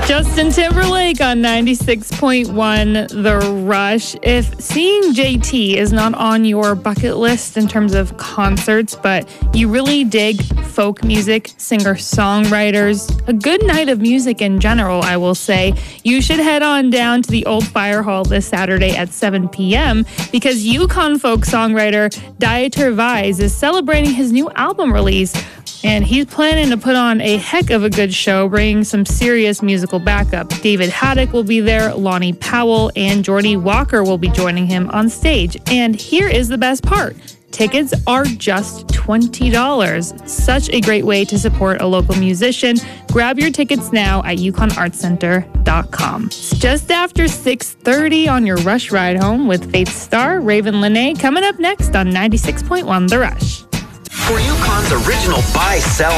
Justin Timberlake on 96.1 The Rush. If seeing JT is not on your bucket list in terms of concerts, but you really dig folk music, singer-songwriters, a good night of music in general, I will say, you should head on down to the Old Fire Hall this Saturday at 7 p.m. because Yukon folk songwriter Dieter Weiss is celebrating his new album release. And he's planning to put on a heck of a good show, bringing some serious musical backup. David Haddock will be there, Lonnie Powell, and Jordy Walker will be joining him on stage. And here is the best part. Tickets are just $20. Such a great way to support a local musician. Grab your tickets now at yukonartcenter.com. It's just after 6:30 on your Rush Ride Home with Faith Star, Raven Lene, coming up next on 96.1 The Rush. For Yukon's original buy, sell,